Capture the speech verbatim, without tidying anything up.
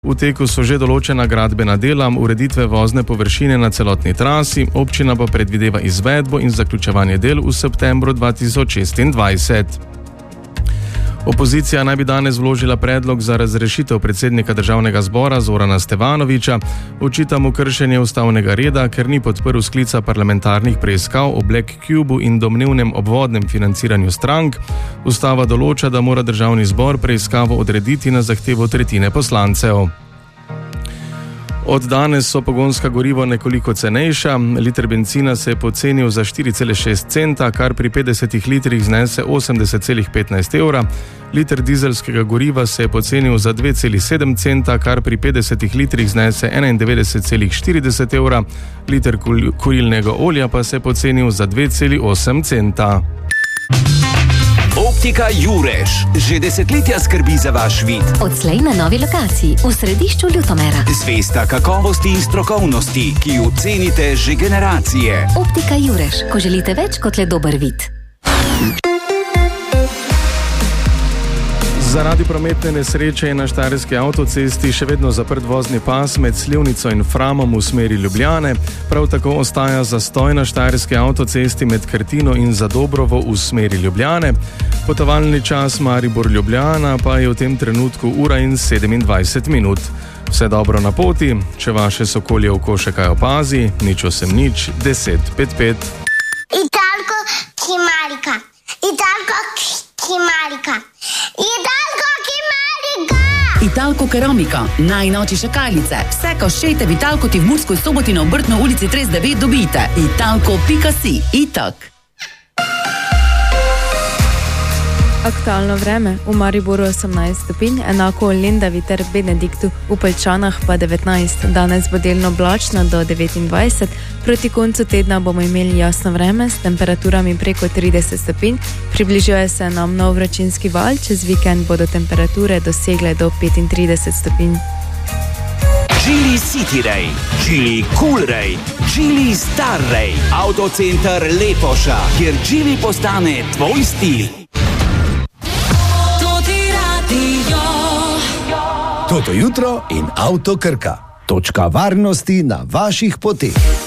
V teku so že določena gradbena dela, ureditve vozne površine na celotni trasi, občina pa predvideva izvedbo in zaključevanje del v septembru dva tisoč šestindvajset. Opozicija naj bi danes vložila predlog za razrešitev predsednika državnega zbora Zorana Stevanovića. Očita mu kršenje ustavnega reda, ker ni podprl sklica parlamentarnih preiskav o Black Cubu in domnevnem obvodnem financiranju strank. Ustava določa, da mora državni zbor preiskavo odrediti na zahtevo tretjine poslancev. Od danes so pogonska goriva nekoliko cenejša. Liter bencina se je pocenil za štiri cele šest centa, kar pri petdesetih litrih znese osemdeset cela petnajst evra. Liter dizelskega goriva se je pocenil za dve celi sedem centa, kar pri petdesetih litrih znese enaindevetdeset cela štirideset evra. Liter kurilnega olja pa se je pocenil za dve celi osem centa. Optika Jurež že desetletja skrbi za vaš vid. Odslej na novi lokaciji v središču Ljutomera. Zvesta kakovosti in strokovnosti, ki jo cenite že generacije. Optika Jurež, ko želite več kot le dober vid. Zaradi prometne nesreče je na štajerski avtocesti še vedno zaprt vozni pas med Slivnico in Framom v smeri Ljubljane. Prav tako ostaja zastoj na štajerski avtocesti med Krtino in Zadobrovo v smeri Ljubljane. Potovalni čas Maribor-Ljubljana pa je v tem trenutku ura in sedemindvajset minut. Vse dobro na poti, če vaše sokolje oko še kaj opazi, nič osem nič, deset pet pet. Italko Kimarika, Italko Kimarika, Italko Kimarika! Italko Keramika, najnovejše šakalice. Vse koščete v Italko ti v Murskoj Soboti na Obrtno ulici trideset devet dobite. Italko pika si. Itak. Aktualno vreme, v Mariboru osemnajst stopinj, enako v Lendavi ter Benediktu, v Poljčanah pa devetnajst. Danes bo delno oblačno do devetindvajset, proti koncu tedna bomo imeli jasno vreme s temperaturami preko trideset stopinj, približuje se nam nov vročinski val, čez vikend bodo temperature dosegle do petintrideset stopinj. Geely City Ray, Geely Cool Ray, Geely Star Ray, Autocenter Lepoša, kjer Geely postane tvoj stil. Toto jutro in Avto Krka. Točka varnosti na vaših poteh.